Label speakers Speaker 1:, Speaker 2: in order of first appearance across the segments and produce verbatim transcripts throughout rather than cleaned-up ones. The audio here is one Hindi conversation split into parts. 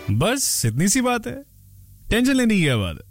Speaker 1: बस इतनी सी बात है, टेंशन लेने की क्या बात है।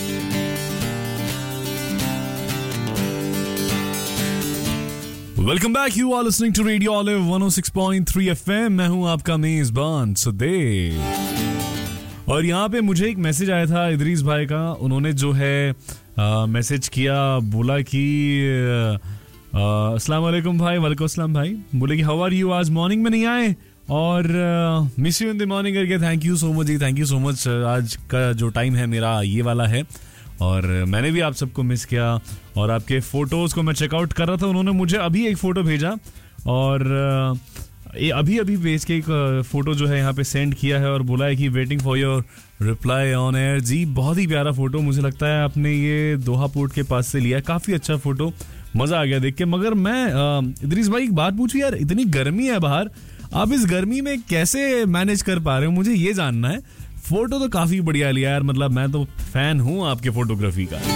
Speaker 1: Welcome back, you are listening to radio olive one O six point three FM. मैं हूं आपका मेजबान सुदेव, और यहाँ पे मुझे एक मैसेज आया था इदरीस भाई का। उन्होंने जो है मैसेज किया, बोला कि अस्सलाम वालेकुम भाई। वालेकुम अस्सलाम भाई। बोले कि हाउ आर यू, आज मॉर्निंग में नहीं आए और miss you in the morning करके thank you so much ji, thank you so much. आज का जो टाइम है मेरा ये वाला है और मैंने भी आप सबको मिस किया और आपके फोटोज को मैं चेकआउट कर रहा था। उन्होंने मुझे अभी एक फोटो भेजा और ये अभी अभी भेज के एक फोटो जो है यहाँ पे सेंड किया है और बोला है कि waiting for your reply on air. जी बहुत ही प्यारा फोटो, मुझे लगता है आपने ये दोहा पोर्ट के पास से लिया है। काफी अच्छा फोटो, मजा आ गया देख के। मगर मैं इदरीस भाई एक बात पूछूं यार, इतनी गर्मी है बाहर, आप इस गर्मी में कैसे मैनेज कर पा रहे हो, मुझे ये जानना है। फोटो तो काफी बढ़िया लिया यार, मतलब मैं तो फैन हूं आपके फोटोग्राफी का।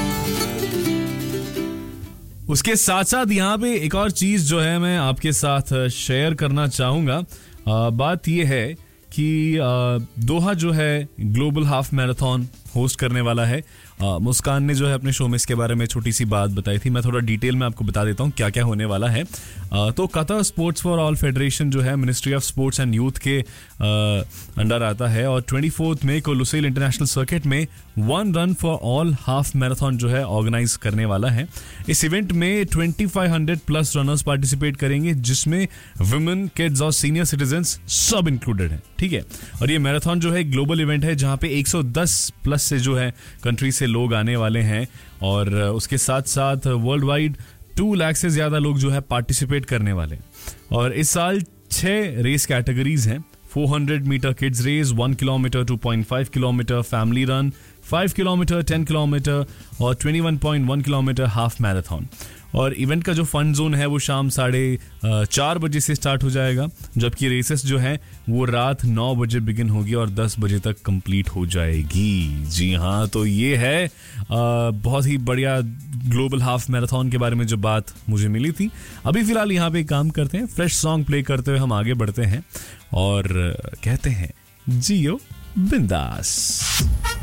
Speaker 1: उसके साथ साथ यहाँ पे एक और चीज जो है मैं आपके साथ शेयर करना चाहूंगा। बात ये है कि दोहा जो है ग्लोबल हाफ मैराथन होस्ट करने वाला है। आ, मुस्कान ने जो है अपने शो में इसके बारे में छोटी सी बात बताई थी। मैं थोड़ा डिटेल में आपको बता देता हूँ क्या क्या होने वाला है। आ, तो Qatar sports for all federation जो है ministry of sports and youth के अंडर आता है और ट्वेंटी फोर्थ मई को लुसेल इंटरनेशनल सर्किट में one run for all half marathon जो है ऑर्गेनाइज करने वाला है। इस इवेंट में twenty five hundred plus runners participate करेंगे, जिसमें वुमेन, किड्स और सीनियर सिटीजन्स सब इंक्लूडेड हैं। ठीक है, और ये मैराथन जो है ग्लोबल इवेंट है जहाँ पे एक सौ दस प्लस से जो है कंट्री से लोग आने वाले हैं और उसके साथ साथ वर्ल्ड वाइड टू लाख से ज्यादा लोग जो है पार्टिसिपेट करने वाले हैं। और इस साल छह रेस कैटेगरीज हैं, four hundred metre kids race, one kilometre, two point five kilometre family run, five kilometre, ten kilometre और twenty one point one kilometre half marathon. और इवेंट का जो फन जोन है वो शाम साढ़े चार बजे से स्टार्ट हो जाएगा, जबकि रेसेस जो है वो रात नौ बजे बिगिन होगी और दस बजे तक कंप्लीट हो जाएगी। जी हाँ, तो ये है आ, बहुत ही बढ़िया ग्लोबल हाफ मैराथन के बारे में जो बात मुझे मिली थी। अभी फिलहाल यहाँ पे काम करते हैं, फ्रेश सॉन्ग प्ले करते हुए हम आगे बढ़ते हैं और कहते हैं जियो बिंदास।